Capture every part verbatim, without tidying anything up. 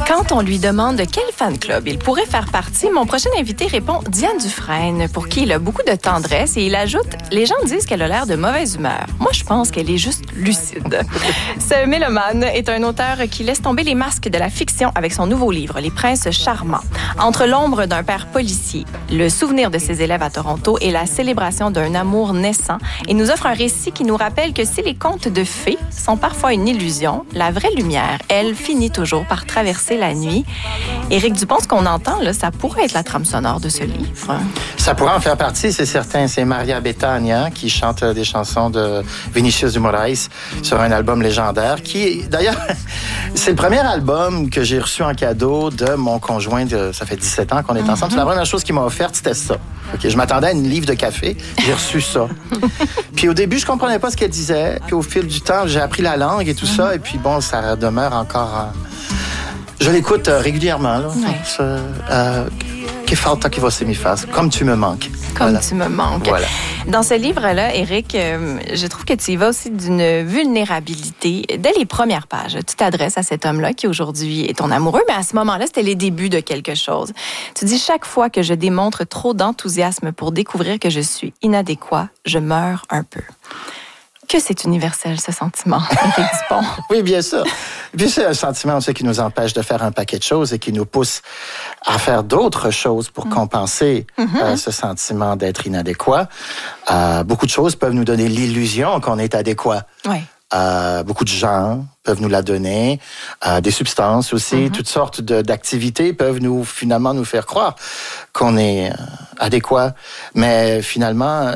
Quand on lui demande de quel fan club il pourrait faire partie, mon prochain invité répond Diane Dufresne, pour qui il a beaucoup de tendresse, et il ajoute « Les gens disent qu'elle a l'air de mauvaise humeur. Moi, je pense qu'elle est juste lucide. » Ce mélomane est un auteur qui laisse tomber les masques de la fiction avec son nouveau livre, Les Princes charmants. Entre l'ombre d'un père policier, le souvenir de ses élèves à Toronto et la célébration d'un amour naissant, il nous offre un récit qui nous rappelle que si les contes de fées sont parfois une illusion, la vraie lumière, elle, finit toujours par traverser la nuit. Éric Dupont, ce qu'on entend, là, ça pourrait être la trame sonore de ce livre. Ça pourrait en faire partie, c'est certain. C'est Maria Bethânia qui chante des chansons de Vinicius de Moraes sur un album légendaire qui, d'ailleurs, c'est le premier album que j'ai reçu en cadeau de mon conjoint. De, ça fait dix-sept ans qu'on est ensemble. Mm-hmm. C'est la première chose qu'il m'a offerte, c'était ça. Okay, je m'attendais à une livre de café, j'ai reçu ça. Puis au début, je comprenais pas ce qu'elle disait. Puis au fil du temps, j'ai appris la langue et tout mm-hmm. ça. Et puis bon, ça demeure encore... Euh... Je l'écoute euh, régulièrement. Là. Ouais. Euh, que falta que você me fasse, comme tu me manques. Comme voilà. tu me manques. Voilà. Dans ce livre-là, Éric, euh, je trouve que tu y vas aussi d'une vulnérabilité. Dès les premières pages, tu t'adresses à cet homme-là qui aujourd'hui est ton amoureux, mais à ce moment-là, c'était les débuts de quelque chose. Tu dis, chaque fois que je démontre trop d'enthousiasme pour découvrir que je suis inadéquat, je meurs un peu. Que c'est universel, ce sentiment, Éric Dupont. Oui, bien sûr. Puis c'est un sentiment aussi qui nous empêche de faire un paquet de choses et qui nous pousse à faire d'autres choses pour mmh. compenser mmh. euh, ce sentiment d'être inadéquat. Euh, beaucoup de choses peuvent nous donner l'illusion qu'on est adéquat. Oui. Euh, beaucoup de gens peuvent nous la donner, euh, des substances aussi, mm-hmm. toutes sortes de, d'activités peuvent nous finalement nous faire croire qu'on est euh, adéquat, mais finalement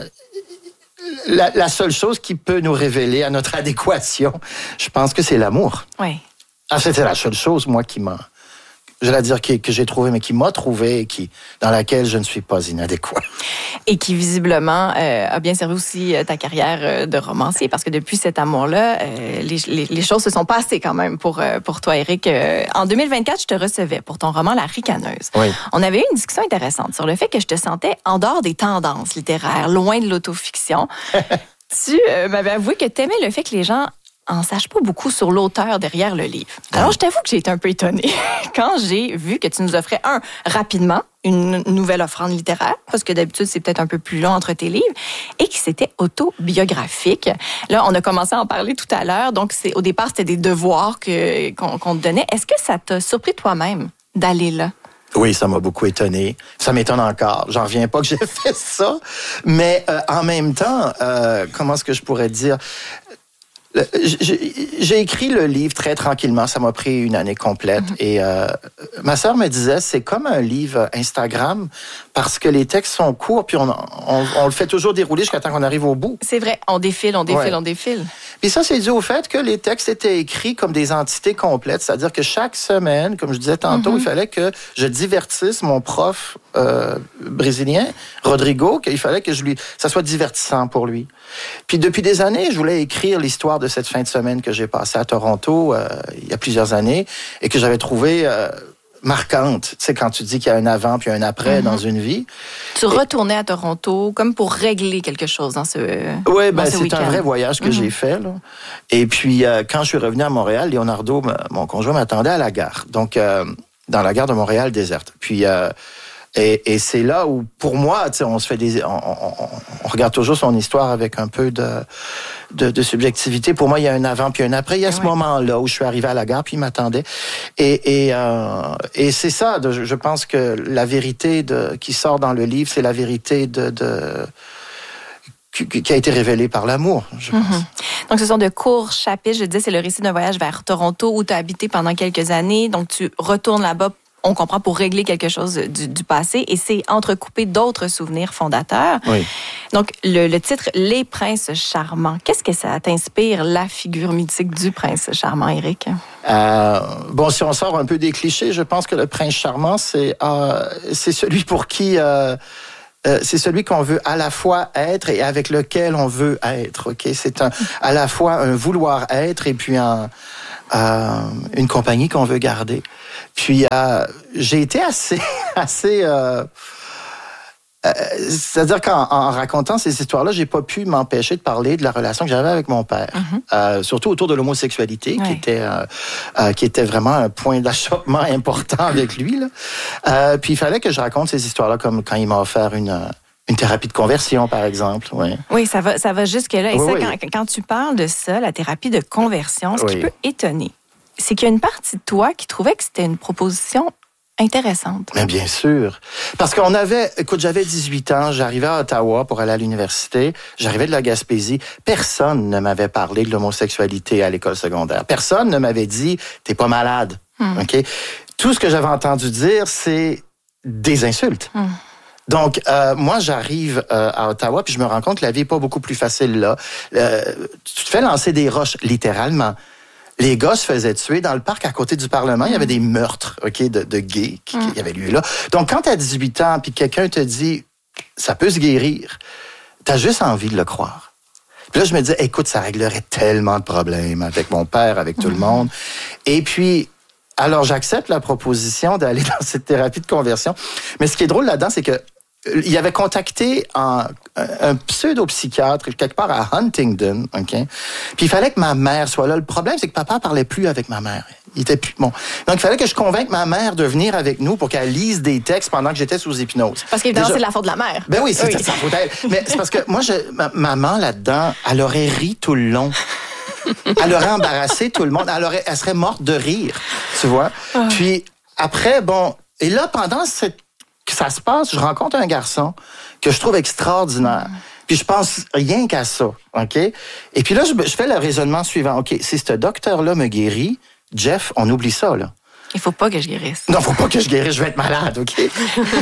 la, la seule chose qui peut nous révéler à notre adéquation, je pense que c'est l'amour. Oui. Ah, c'était la seule chose moi qui m'a, je vais dire que, que j'ai trouvé, mais qui m'a trouvé et qui dans laquelle je ne suis pas inadéquat. Et qui, visiblement, euh, a bien servi aussi ta carrière de romancier, parce que depuis cet amour-là, euh, les, les, les choses se sont passées quand même pour, pour toi, Éric. Euh, en deux mille vingt-quatre, je te recevais pour ton roman La Ricaneuse. Oui. On avait eu une discussion intéressante sur le fait que je te sentais en dehors des tendances littéraires, loin de l'autofiction. Tu euh, m'avais avoué que tu aimais le fait que les gens en sachent pas beaucoup sur l'auteur derrière le livre. Alors, je t'avoue que j'ai été un peu étonnée quand j'ai vu que tu nous offrais, un, rapidement, une nouvelle offrande littéraire, parce que d'habitude, c'est peut-être un peu plus long entre tes livres, et que c'était autobiographique. Là, on a commencé à en parler tout à l'heure, donc c'est, au départ, c'était des devoirs que, qu'on, qu'on te donnait. Est-ce que ça t'a surpris toi-même d'aller là? Oui, ça m'a beaucoup étonné. Ça m'étonne encore. J'en reviens pas que j'ai fait ça. Mais euh, en même temps, euh, comment est-ce que je pourrais dire... J'ai, j'ai écrit le livre très tranquillement. Ça m'a pris une année complète. Mm-hmm. Et euh, ma sœur me disait, c'est comme un livre Instagram parce que les textes sont courts, puis on, on, on le fait toujours dérouler jusqu'à temps qu'on arrive au bout. C'est vrai, on défile, on défile, ouais. on défile. Puis ça, c'est dû au fait que les textes étaient écrits comme des entités complètes. C'est-à-dire que chaque semaine, comme je disais tantôt, mm-hmm. il fallait que je divertisse mon prof euh, brésilien, Rodrigo, qu'il fallait que je lui, ça soit divertissant pour lui. Puis depuis des années, je voulais écrire l'histoire de cette fin de semaine que j'ai passée à Toronto euh, il y a plusieurs années et que j'avais trouvée euh, marquante. Tu sais, quand tu dis qu'il y a un avant puis un après mm-hmm. dans une vie. Tu et... retournais à Toronto comme pour régler quelque chose dans ce Oui, ben, c'est week-end. Un vrai voyage que mm-hmm. j'ai fait. Là. Et puis, euh, quand je suis revenu à Montréal, Leonardo, mon conjoint, m'attendait à la gare. Donc, euh, dans la gare de Montréal déserte. Puis... Euh, Et, et c'est là où, pour moi, tu sais, on se fait des, on, on, on regarde toujours son histoire avec un peu de, de, de subjectivité. Pour moi, il y a un avant puis un après. Il y a ce ouais. moment-là où je suis arrivé à la gare puis il m'attendait. Et, et, euh, et c'est ça. De, je pense que la vérité de, qui sort dans le livre, c'est la vérité de, de qui a été révélée par l'amour, je pense. Mm-hmm. Donc, ce sont de courts chapitres. Je disais, c'est le récit d'un voyage vers Toronto où tu as habité pendant quelques années. Donc, tu retournes là-bas, on comprend, pour régler quelque chose du, du passé, et c'est entrecoupé d'autres souvenirs fondateurs. Oui. Donc, le, le titre « Les princes charmants », qu'est-ce que ça t'inspire, la figure mythique du prince charmant, Éric? Euh, bon, si on sort un peu des clichés, je pense que le prince charmant, c'est, euh, c'est celui pour qui... Euh, Euh, c'est celui qu'on veut à la fois être et avec lequel on veut être. Ok, c'est un, à la fois un vouloir être et puis un, euh, une compagnie qu'on veut garder. Puis euh, j'ai été assez, assez. Euh, Euh, c'est-à-dire qu'en en racontant ces histoires-là, j'ai pas pu m'empêcher de parler de la relation que j'avais avec mon père, mm-hmm. euh, surtout autour de l'homosexualité, ouais. qui était euh, euh, qui était vraiment un point d'achoppement important avec lui. Là. Euh, puis il fallait que je raconte ces histoires-là, comme quand il m'a offert une une thérapie de conversion, par exemple. Oui, oui, ça va, ça va jusque-là. Et oui, ça, oui. Quand, quand tu parles de ça, la thérapie de conversion, ce oui. qui peut étonner, c'est qu'il y a une partie de toi qui trouvait que c'était une proposition intéressante. Mais bien sûr. Parce qu'on avait... Écoute, j'avais dix-huit ans, j'arrivais à Ottawa pour aller à l'université, j'arrivais de la Gaspésie. Personne ne m'avait parlé de l'homosexualité à l'école secondaire. Personne ne m'avait dit « t'es pas malade hmm. ». OK? Tout ce que j'avais entendu dire, c'est des insultes. Hmm. Donc, euh, moi, j'arrive euh, à Ottawa, puis je me rends compte que la vie n'est pas beaucoup plus facile là. Euh, tu te fais lancer des roches, littéralement. Les gars se faisaient tuer dans le parc à côté du Parlement. Il y avait des meurtres, OK, de, de gays qui, qui avaient lieu là. Donc, quand tu as dix-huit ans, puis quelqu'un te dit « ça peut se guérir », tu as juste envie de le croire. Puis là, je me dis « écoute, ça réglerait tellement de problèmes avec mon père, avec tout mm-hmm. le monde. » Et puis... Alors, j'accepte la proposition d'aller dans cette thérapie de conversion. Mais ce qui est drôle là-dedans, c'est que il avait contacté un, un pseudo-psychiatre quelque part à Huntingdon, OK? Puis il fallait que ma mère soit là. Le problème, c'est que papa parlait plus avec ma mère. Il était plus bon. Donc, il fallait que je convainque ma mère de venir avec nous pour qu'elle lise des textes pendant que j'étais sous hypnose. Parce qu'évidemment, c'est de la faute de la mère. Ben oui, c'est oui. de sa faute à elle. Mais c'est parce que moi, je, ma, maman, là-dedans, elle aurait ri tout le long. Elle aurait embarrassé tout le monde. Elle, aurait, elle serait morte de rire, tu vois. Oh. Puis après, bon... Et là, pendant cette, que ça se passe, je rencontre un garçon que je trouve extraordinaire. Mm. Puis je pense rien qu'à ça, OK? Et puis là, je, je fais le raisonnement suivant. OK, si ce docteur-là me guérit, Jeff, on oublie ça, là. Il faut pas que je guérisse. Non, faut pas que je guérisse, je vais être malade, OK? Et,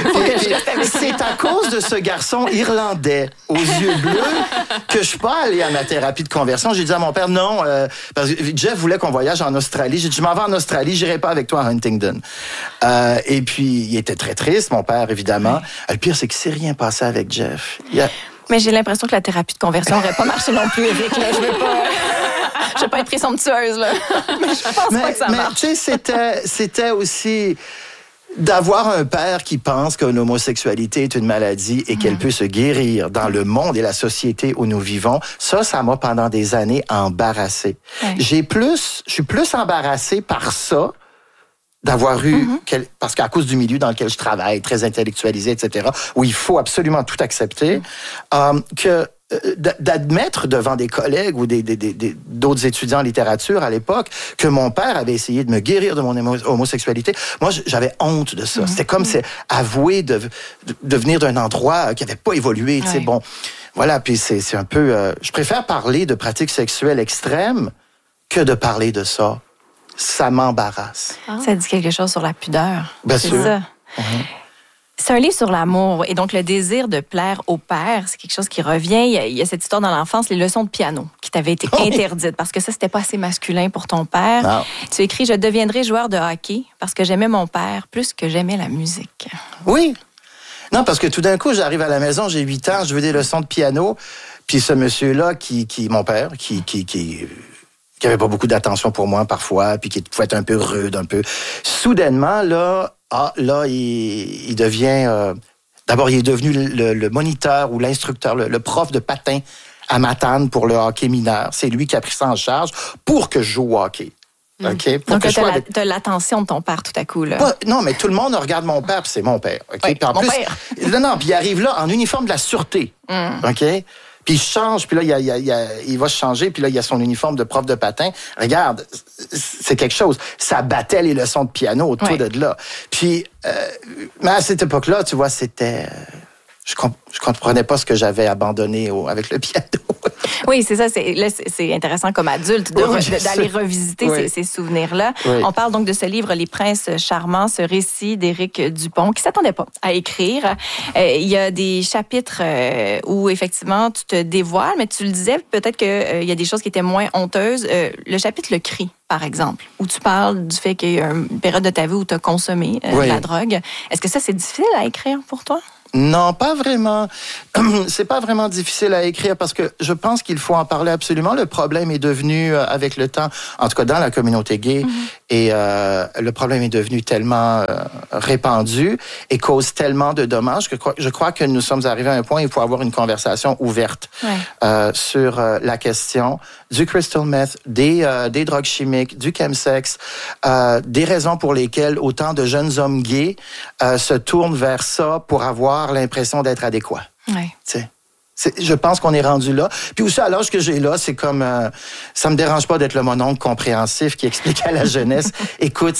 et, c'est à cause de ce garçon irlandais aux yeux bleus que je suis pas allé à ma thérapie de conversion. J'ai dit à mon père, non, euh, parce que Jeff voulait qu'on voyage en Australie. J'ai dit, je m'en vais en Australie, j'irai pas avec toi à Huntingdon. Euh, et puis, il était très triste, mon père, évidemment. Oui. Le pire, c'est qu'il s'est rien passé avec Jeff. A... Mais j'ai l'impression que la thérapie de conversion n'aurait pas marché non plus, Éric. Là, je veux pas... Je vais pas être présomptueuse, là. Mais je pense mais, pas que ça mais, marche. Tu sais, c'était, c'était aussi d'avoir un père qui pense que l'homosexualité est une maladie et mmh. qu'elle peut se guérir dans le monde et la société où nous vivons. Ça, ça m'a pendant des années embarrassé. Ouais. J'ai plus, je suis plus embarrassé par ça, d'avoir eu, mmh. quel, parce qu'à cause du milieu dans lequel je travaille, très intellectualisé, et cetera, où il faut absolument tout accepter, mmh. euh, que d'admettre devant des collègues ou des, des, des, d'autres étudiants en littérature à l'époque que mon père avait essayé de me guérir de mon homosexualité. Moi, j'avais honte de ça. Mmh. C'était comme mmh. c'est avouer de, de, de venir d'un endroit qui n'avait pas évolué. Tu sais, bon, voilà, puis c'est, c'est un peu... Euh, je préfère parler de pratiques sexuelles extrêmes que de parler de ça. Ça m'embarrasse. Ah. Ça dit quelque chose sur la pudeur. Bien c'est sûr. Ça. Mmh. C'est un livre sur l'amour et donc le désir de plaire au père, c'est quelque chose qui revient. Il y a, il y a cette histoire dans l'enfance, les leçons de piano qui t'avaient été interdites parce que ça, c'était pas assez masculin pour ton père. Non. Tu écris « Je deviendrai joueur de hockey parce que j'aimais mon père plus que j'aimais la musique. » Oui. Non, parce que tout d'un coup, j'arrive à la maison, j'ai huit ans, je veux des leçons de piano, puis ce monsieur-là, qui, qui mon père, qui... qui, qui qui avait pas beaucoup d'attention pour moi parfois, puis qui pouvait être un peu rude, un peu... Soudainement, là, ah, là, il, il devient... Euh, d'abord, il est devenu le, le moniteur ou l'instructeur, le, le prof de patin à Matane pour le hockey mineur. C'est lui qui a pris ça en charge pour que je joue au hockey. Mmh. Okay? Pour Donc, que tu as, avec... l'attention de ton père tout à coup, là. Pas, non, mais tout le monde regarde mon père, puis c'est mon père. Okay? Oui, puis en mon plus, père. Non, non, puis il arrive là en uniforme de la sûreté. Mmh. OK? Puis il change, puis là, il, y a, il, y a, il, y a, il va se changer, puis là, il y a son uniforme de prof de patin. Regarde, c'est quelque chose. Ça battait les leçons de piano autour oui. de là. Puis, euh, mais à cette époque-là, tu vois, c'était... Je, comp- je comprenais pas ce que j'avais abandonné au, avec le piano. Oui, c'est ça. C'est, là, c'est, c'est intéressant comme adulte de, oui, de, d'aller revisiter oui. ces, ces souvenirs-là. Oui. On parle donc de ce livre, Les Princes charmants, ce récit d'Éric Dupont, qui s'attendait pas à écrire. Euh, il y a des chapitres euh, où, effectivement, tu te dévoiles, mais tu le disais, peut-être qu'il euh, y a des choses qui étaient moins honteuses. Euh, le chapitre Le Cri, par exemple, où tu parles du fait qu'il y a une période de ta vie où tu as consommé euh, oui. de la drogue. Est-ce que ça, c'est difficile à écrire pour toi? Non, pas vraiment. C'est pas vraiment difficile à écrire parce que je pense qu'il faut en parler absolument. Le problème est devenu, euh, avec le temps, en tout cas dans la communauté gay, mm-hmm. et euh, le problème est devenu tellement euh, répandu et cause tellement de dommages que je crois que nous sommes arrivés à un point où il faut avoir une conversation ouverte ouais. euh, sur euh, la question du crystal meth, des, euh, des drogues chimiques, du chemsex, euh, des raisons pour lesquelles autant de jeunes hommes gays euh, se tournent vers ça pour avoir l'impression d'être adéquat. Ouais. C'est, je pense qu'on est rendu là. Puis aussi, à l'âge que j'ai là, c'est comme... Euh, ça me dérange pas d'être le mononcle compréhensif qui explique à la jeunesse, écoute...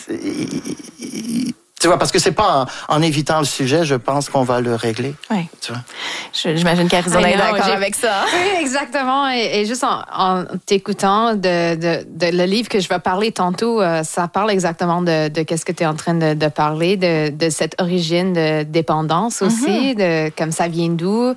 Tu vois, parce que c'est pas en, en évitant le sujet, je pense qu'on va le régler. Oui. Tu vois? Je, j'imagine qu'Arizona est d'accord j'ai... avec ça. Oui, exactement. Et, et juste en, en t'écoutant, de, de, de le livre que je vais parler tantôt, euh, ça parle exactement de, de qu'est-ce que tu es en train de, de parler, de, de cette origine de dépendance aussi, mm-hmm. de comme ça vient d'où,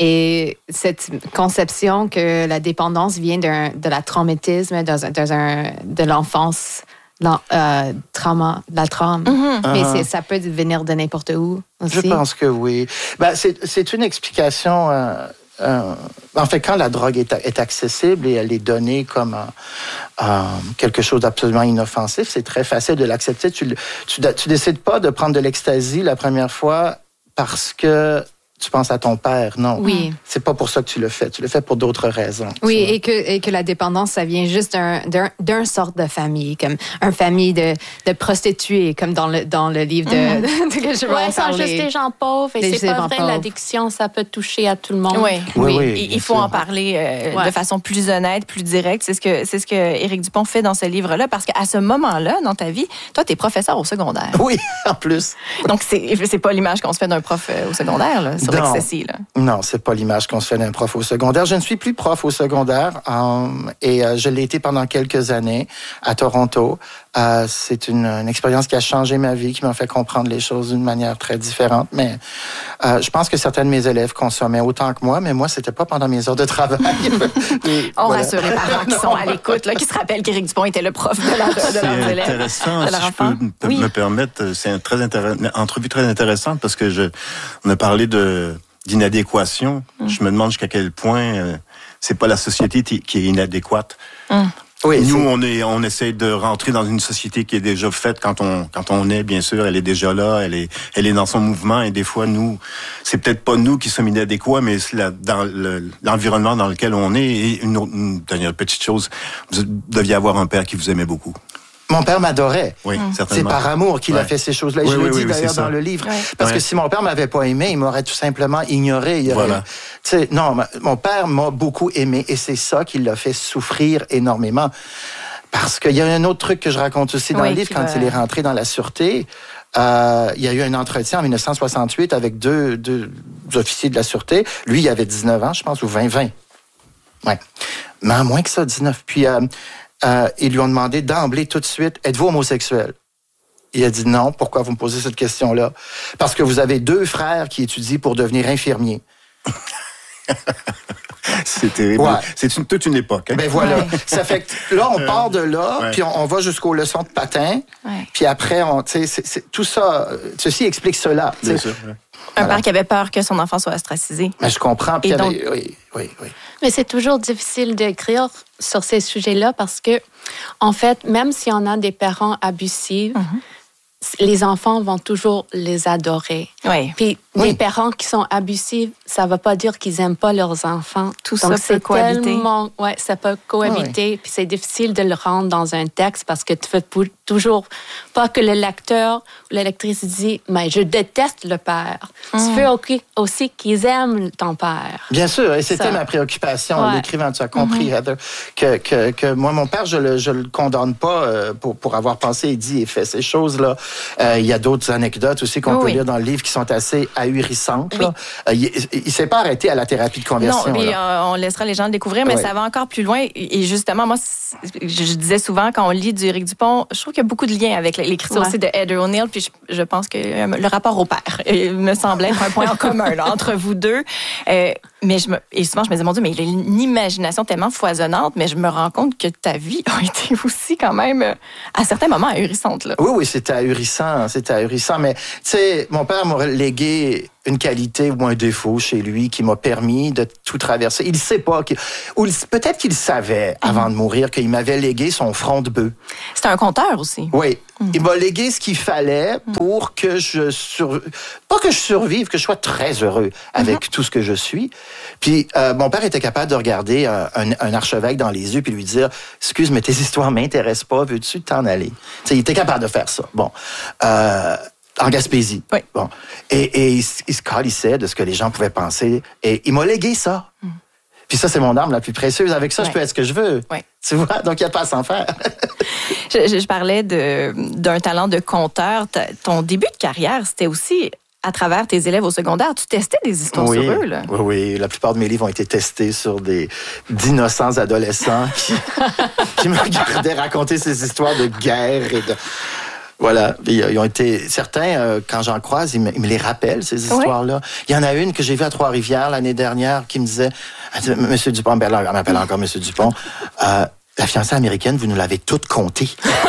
et cette conception que la dépendance vient d'un, de la traumatisme, dans un, dans un, de l'enfance. La, euh, trauma, la traume. Mm-hmm. Mais c'est, ça peut venir de n'importe où aussi. Je pense que oui. Ben, c'est, c'est une explication... Euh, euh, en fait, quand la drogue est, est accessible et elle est donnée comme euh, euh, quelque chose d'absolument inoffensif, c'est très facile de l'accepter. Tu, tu, tu décides pas de prendre de l'ecstasy la première fois parce que tu penses à ton père, non. Oui. C'est pas pour ça que tu le fais. Tu le fais pour d'autres raisons. Oui, et que, et que la dépendance, ça vient juste d'un, d'un, d'un sorte de famille, comme une famille de, de prostituées, comme dans le, dans le livre de, mm. de, de que je vais ouais, en parler. Ouais, juste des gens pauvres. Et des c'est pas vrai, pauvres. L'addiction, ça peut toucher à tout le monde. Oui, oui. oui. oui il faut sûr. en parler euh, ouais. de façon plus honnête, plus directe. C'est ce que, c'est ce que Éric Dupont fait dans ce livre-là, parce qu'à ce moment-là, dans ta vie, toi, t'es professeur au secondaire. Oui, en plus. Donc, c'est, c'est pas l'image qu'on se fait d'un prof euh, au secondaire, là, sur l'ecstasy, là. Non, c'est pas l'image qu'on se fait d'un prof au secondaire. Je ne suis plus prof au secondaire euh, et euh, je l'ai été pendant quelques années à Toronto. Euh, c'est une, une expérience qui a changé ma vie, qui m'a fait comprendre les choses d'une manière très différente. Mais euh, je pense que certains de mes élèves consommaient autant que moi, mais moi, c'était pas pendant mes heures de travail. Et, On voilà. rassure les parents qui sont à l'écoute, là, qui se rappellent qu'Éric Dupont était le prof de, la, de, de leurs élèves. C'est intéressant, si je peux oui. me permettre. C'est une très intér... une entrevue très intéressante parce que je, on a parlé de d'inadéquation. Mm. Je me demande jusqu'à quel point euh, c'est pas la société t- qui est inadéquate. Mm. Oui, nous, c'est... on est, on essaie de rentrer dans une société qui est déjà faite quand on, quand on est, bien sûr, elle est déjà là, elle est, elle est dans son mouvement, et des fois, nous, c'est peut-être pas nous qui sommes inadéquats, mais c'est la, dans le, l'environnement dans lequel on est. Et une, autre, une dernière petite chose, vous deviez avoir un père qui vous aimait beaucoup. Mon père m'adorait. Oui, mmh. certainement. C'est par amour qu'il ouais. a fait ces choses-là. Et oui, je oui, le dis oui, d'ailleurs dans le livre. Ouais. Parce ouais. que si mon père m'avait pas aimé, il m'aurait tout simplement ignoré. Il aurait, voilà. Tu sais, non, mon père m'a beaucoup aimé et c'est ça qui l'a fait souffrir énormément. Parce qu'il y a un autre truc que je raconte aussi dans oui, le livre, quand va... il est rentré dans la sûreté. Euh, il y a eu un entretien en dix-neuf cent soixante-huit avec deux, deux officiers de la sûreté. Lui, il avait dix-neuf ans, je pense, ou vingt, vingt. Ouais. Mais moins que ça, dix-neuf. Puis... Euh, Euh, ils lui ont demandé d'emblée tout de suite, êtes-vous homosexuel? Il a dit non. Pourquoi vous me posez cette question-là? Parce que vous avez deux frères qui étudient pour devenir infirmiers. C'est terrible. Ouais. C'est une, toute une époque. Hein? Ben voilà. Ouais. Ça fait que là, on part de là, ouais. puis on, on va jusqu'aux leçons de patin. Ouais. Puis après, on, c'est, c'est, tout ça, ceci explique cela. Bien sûr. Ouais. Un voilà. père qui avait peur que son enfant soit ostracisé. Mais je comprends. Puis donc... avait... oui, oui, oui. Mais c'est toujours difficile d'écrire sur ces sujets-là parce que, en fait, même s'il y en a des parents abusifs, mm-hmm. les enfants vont toujours les adorer. Oui. Puis oui. les parents qui sont abusifs, ça ne veut pas dire qu'ils n'aiment pas leurs enfants. Tout Donc, ça c'est peut cohabiter. Tellement... Oui, ça peut cohabiter. Oui. Puis c'est difficile de le rendre dans un texte parce que tu ne veux toujours pas que le lecteur ou la lectrice dise « mais je déteste le père mm. ». Tu veux aussi qu'ils aiment ton père. Bien sûr, et c'était ça. Ma préoccupation en ouais. l'écrivant. Tu as compris, mm-hmm. Heather, que, que, que moi, mon père, je ne le, je le condamne pas euh, pour, pour avoir pensé et dit et fait ces choses-là. Euh, il y a d'autres anecdotes aussi qu'on oui. peut lire dans le livre qui sont assez ahurissantes. Oui. Euh, il ne s'est pas arrêté à la thérapie de conversion. Non, mais euh, on laissera les gens le découvrir, mais oui. ça va encore plus loin. Et justement, moi, je, je disais souvent, quand on lit du Éric Dupont, je trouve qu'il y a beaucoup de liens avec l'écriture ouais. aussi de Heather O'Neill, puis je, je pense que le rapport au père il me semblait être un point en commun là, entre vous deux. Euh, mais je me, et souvent, je me disais, mon Dieu, mais il a une imagination tellement foisonnante, mais je me rends compte que ta vie a été aussi quand même, à certains moments, ahurissante. Là. Oui, oui, c'était ahurissant, c'était ahurissant. Mais, tu sais, mon père m'aurait légué une qualité ou un défaut chez lui qui m'a permis de tout traverser. Il ne sait pas, qu'il, ou peut-être qu'il savait avant de mourir qu'il m'avait légué son front de bœuf. C'était un conteur aussi. Oui. Mm. Il m'a légué ce qu'il fallait pour que je sur... pas que je survive, que je sois très heureux avec mm-hmm. tout ce que je suis. Puis euh, mon père était capable de regarder un, un, un archevêque dans les yeux puis lui dire « Excuse, mais tes histoires m'intéressent pas, veux-tu t'en aller? » T'sais, il était capable de faire ça. Bon. Euh, en Gaspésie. Oui. Bon. Et, et il, il se calissait de ce que les gens pouvaient penser. Et il m'a légué ça. Mm. Puis ça, c'est mon arme la plus précieuse. Avec ça, ouais. je peux être ce que je veux. Ouais. Tu vois? Donc, il n'y a pas à s'en faire. je, je, je parlais de, d'un talent de conteur. Ta, ton début de carrière, c'était aussi à travers tes élèves au secondaire. Tu testais des histoires oui, sur eux, là. Oui, oui. La plupart de mes livres ont été testés sur des d'innocents adolescents qui, qui me regardaient raconter ces histoires de guerre et de... Voilà, ils ont été certains euh, quand j'en croise, ils me, ils me les rappellent ces histoires-là. Oui. Il y en a une que j'ai vue à Trois-Rivières l'année dernière qui me disait, Monsieur Dupont, ben là, on m'appelle encore Monsieur Dupont, euh, la fiancée américaine, vous nous l'avez toute contée.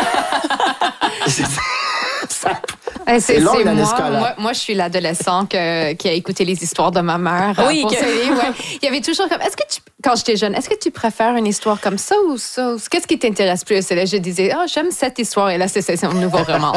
Ça, c'est, c'est long, c'est moi, moi, moi, je suis l'adolescent que, qui a écouté les histoires de ma mère. Oui, pour que... ouais. Il y avait toujours comme, est-ce que tu, quand j'étais jeune, est-ce que tu préfères une histoire comme ça ou ça? Qu'est-ce qui t'intéresse plus? Et là, je disais, ah, oh, j'aime cette histoire. Et là, c'est, c'est un nouveau roman.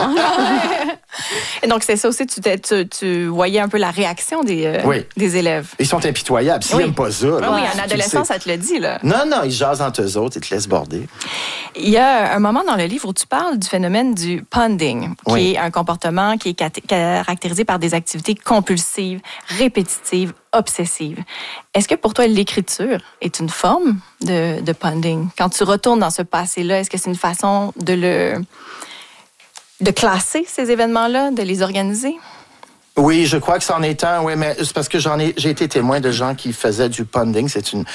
Et donc, c'est ça aussi, tu, tu, tu voyais un peu la réaction des, euh, oui. des élèves. Ils sont impitoyables. S'ils n'aiment oui. pas ça. Là, oui, en adolescence, ça te le dit, là. Non, non, ils jasent entre eux autres, ils te laissent border. Il y a un moment dans le livre où tu parles du phénomène du ponding, qui oui. est un comportement qui est caractérisé par des activités compulsives, répétitives, obsessives. Est-ce que pour toi, l'écriture est une forme de, de ponding? Quand tu retournes dans ce passé-là, est-ce que c'est une façon de le... de classer ces événements-là, de les organiser? Oui, je crois que c'en est un, oui, mais c'est parce que j'en ai, j'ai été témoin de gens qui faisaient du ponding. C'est une...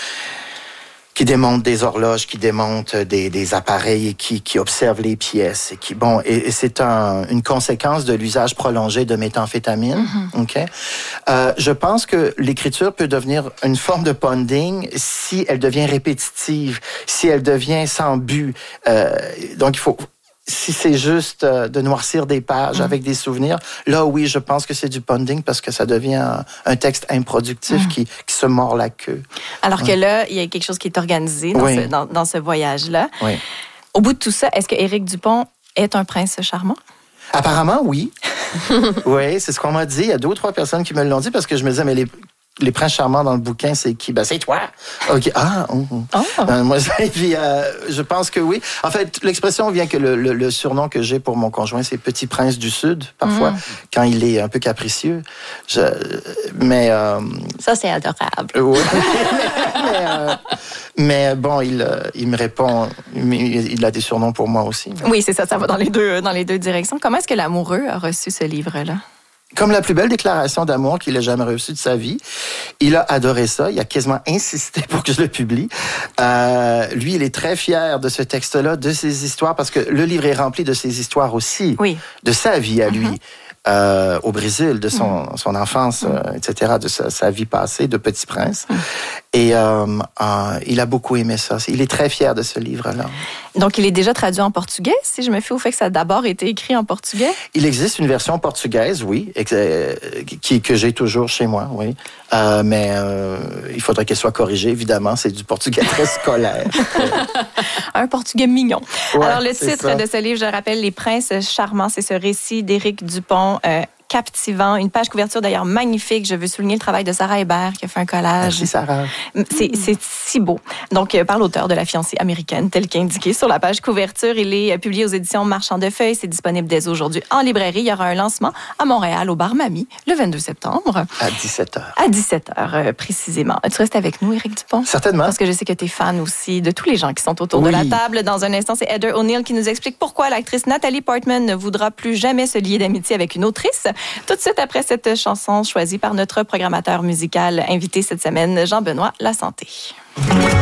qui démontent des horloges, qui démontent des, des appareils et qui, qui observent les pièces. Et, qui, bon, et, et c'est un, une conséquence de l'usage prolongé de méthamphétamine. Mm-hmm. Okay? Euh, je pense que l'écriture peut devenir une forme de ponding si elle devient répétitive, si elle devient sans but. Euh, donc, il faut... Si c'est juste euh, de noircir des pages mmh. avec des souvenirs, là, oui, je pense que c'est du ponding parce que ça devient un, un texte improductif mmh. qui, qui se mord la queue. Alors ouais. que là, il y a quelque chose qui est organisé dans, oui. ce, dans, dans ce voyage-là. Oui. Au bout de tout ça, est-ce que Éric Dupont est un prince charmant? Apparemment, oui. Oui, c'est ce qu'on m'a dit. Il y a deux ou trois personnes qui me l'ont dit parce que je me disais, mais les... Les princes charmants dans le bouquin, c'est qui? Ben, c'est toi. OK. Ah, oh. Oh. Euh, moi, et puis, euh, je pense que oui. En fait, l'expression vient que le, le, le surnom que j'ai pour mon conjoint, c'est Petit Prince du Sud, parfois, mm. quand il est un peu capricieux. Je, mais... Euh, Ça, c'est adorable. Oui. mais, euh, mais bon, il, il me répond... Il, il a des surnoms pour moi aussi. Mais... Oui, c'est ça. Ça va dans les deux, dans les deux directions. Comment est-ce que l'amoureux a reçu ce livre-là? Comme la plus belle déclaration d'amour qu'il ait jamais reçue de sa vie. Il a adoré ça. Il a quasiment insisté pour que je le publie. Euh, lui, il est très fier de ce texte-là, de ses histoires, parce que le livre est rempli de ses histoires aussi, oui. de sa vie à lui. Mm-hmm. Euh, au Brésil, de son, mm. son enfance, euh, et cetera, de sa, sa vie passée de Petit Prince. Mm. Et euh, euh, il a beaucoup aimé ça. Il est très fier de ce livre-là. Donc, il est déjà traduit en portugais, si je me fie au fait que ça a d'abord été écrit en portugais? Il existe une version portugaise, oui, euh, qui, que j'ai toujours chez moi, oui. Euh, mais euh, il faudrait qu'elle soit corrigée, évidemment. C'est du portugais très scolaire. Un portugais mignon. Ouais, alors, le titre ça. de ce livre, je rappelle, Les Princes charmants, c'est ce récit d'Éric Dupont, euh, captivant. Une page couverture d'ailleurs magnifique. Je veux souligner le travail de Sarah Hébert qui a fait un collage. Merci Sarah. C'est, c'est si beau. Donc, par l'auteur de La fiancée américaine, tel qu'indiqué sur la page couverture. Il est publié aux éditions Marchand de Feuilles. C'est disponible dès aujourd'hui en librairie. Il y aura un lancement à Montréal, au Bar Mamie, le vingt-deux septembre. À dix-sept heures. À dix-sept heures, euh, précisément. Tu restes avec nous, Éric Dupont? Certainement. Parce que je sais que tu es fan aussi de tous les gens qui sont autour oui. de la table. Dans un instant, c'est Heather O'Neill qui nous explique pourquoi l'actrice Nathalie Portman ne voudra plus jamais se lier d'amitié avec une autrice. Tout de suite après cette chanson choisie par notre programmateur musical invité cette semaine, Jean-Benoît Lasanté.